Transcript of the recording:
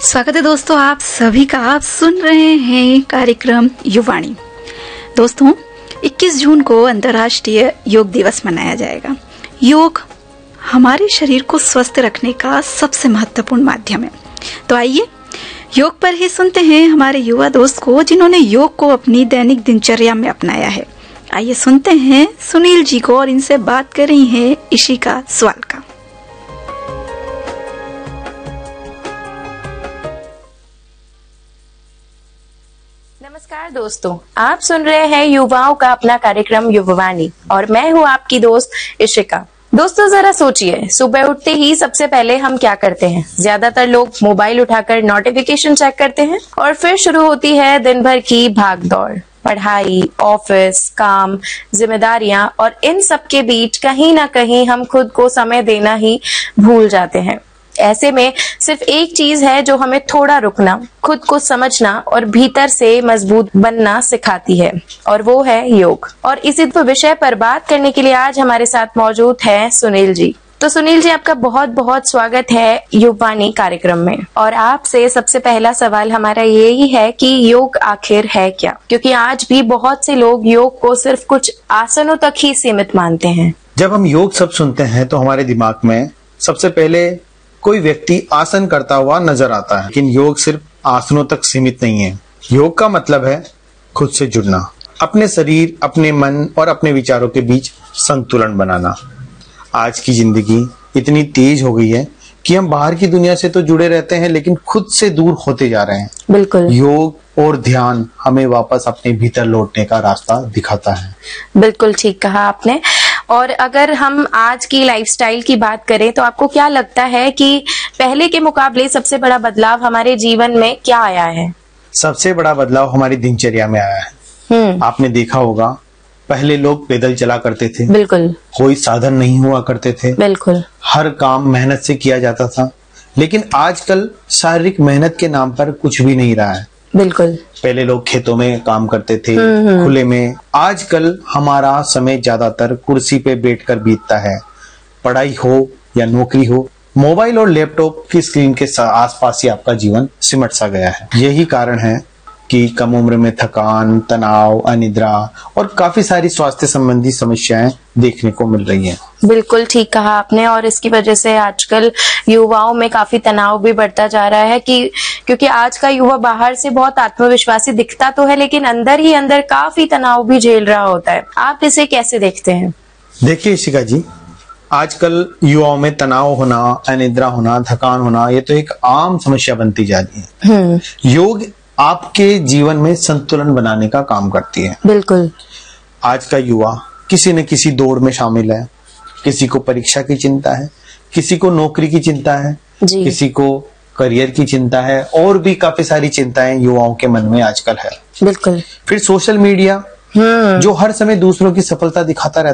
स्वागत है दोस्तों आप सभी का। आप सुन रहे हैं कार्यक्रम युवाणी। दोस्तों 21 जून को अंतर्राष्ट्रीय योग दिवस मनाया जाएगा। योग हमारे शरीर को स्वस्थ रखने का सबसे महत्वपूर्ण माध्यम है। तो आइए योग पर ही सुनते हैं हमारे युवा दोस्त को जिन्होंने योग को अपनी दैनिक दिनचर्या में अपनाया है। आइए सुनते हैं सुनील जी को और इनसे बात कर रही है इशिका स्वालका। नमस्कार दोस्तों, आप सुन रहे हैं युवाओं का अपना कार्यक्रम युवावाणी और मैं हूं आपकी दोस्त इशिका। दोस्तों जरा सोचिए, सुबह उठते ही सबसे पहले हम क्या करते हैं? ज्यादातर लोग मोबाइल उठाकर नोटिफिकेशन चेक करते हैं और फिर शुरू होती है दिन भर की भाग दौड़। पढ़ाई, ऑफिस, काम, जिम्मेदारियां और इन सब के बीच कहीं ना कहीं हम खुद को समय देना ही भूल जाते हैं। ऐसे में सिर्फ एक चीज है जो हमें थोड़ा रुकना, खुद को समझना और भीतर से मजबूत बनना सिखाती है, और वो है योग। और इसी विषय पर बात करने के लिए आज हमारे साथ मौजूद है सुनील जी। तो सुनील जी, आपका बहुत बहुत स्वागत है युवाणी कार्यक्रम में। और आपसे सबसे पहला सवाल हमारा यही है कि योग आखिर है क्या? क्योंकि आज भी बहुत से लोग योग को सिर्फ कुछ आसनों तक ही सीमित मानते हैं। जब हम योग शब्द सुनते हैं तो हमारे दिमाग में सबसे पहले कोई व्यक्ति आसन करता हुआ नजर आता है, लेकिन योग सिर्फ आसनों तक सीमित नहीं है। योग का मतलब है खुद से जुड़ना, अपने शरीर, अपने मन और अपने विचारों के बीच संतुलन बनाना। आज की जिंदगी इतनी तेज हो गई है कि हम बाहर की दुनिया से तो जुड़े रहते हैं लेकिन खुद से दूर होते जा रहे हैं। बिल्कुल। योग और ध्यान हमें वापस अपने भीतर लौटने का रास्ता दिखाता है। बिल्कुल ठीक कहा आपने। और अगर हम आज की लाइफस्टाइल की बात करें तो आपको क्या लगता है कि पहले के मुकाबले सबसे बड़ा बदलाव हमारे जीवन में क्या आया है? सबसे बड़ा बदलाव हमारी दिनचर्या में आया है। आपने देखा होगा, पहले लोग पैदल चला करते थे। बिल्कुल। कोई साधन नहीं हुआ करते थे। बिल्कुल। हर काम मेहनत से किया जाता था, लेकिन आजकल शारीरिक मेहनत के नाम पर कुछ भी नहीं रहा है। बिल्कुल। पहले लोग खेतों में काम करते थे, खुले में। आजकल हमारा समय ज्यादातर कुर्सी पे बैठकर बीतता है। पढ़ाई हो या नौकरी हो, मोबाइल और लैपटॉप की स्क्रीन के आसपास ही आपका जीवन सिमट सा गया है। यही कारण है कि कम उम्र में थकान, तनाव, अनिद्रा और काफी सारी स्वास्थ्य संबंधी समस्याएं देखने को मिल रही हैं। बिल्कुल ठीक कहा आपने। और इसकी वजह से आजकल युवाओं में काफी तनाव भी बढ़ता जा रहा है क्योंकि आज का युवा बाहर से बहुत आत्मविश्वासी दिखता तो है, लेकिन अंदर ही अंदर काफी तनाव भी झेल रहा होता है। आप इसे कैसे देखते हैं? देखिए इशिका जी, आजकल युवाओं में तनाव होना, अनिद्रा होना, थकान होना, ये तो एक आम समस्या बनती जा रही है। योग आपके जीवन में संतुलन बनाने का काम करती है। बिल्कुल। आज का युवा किसी न किसी दौड़ में शामिल है। किसी को परीक्षा की चिंता है, किसी को नौकरी की चिंता है, किसी को करियर की चिंता है, और भी काफी सारी चिंताएं युवाओं के मन में आजकल है। बिल्कुल। फिर सोशल मीडिया जो हर समय दूसरों की सफलता दिखाता रहता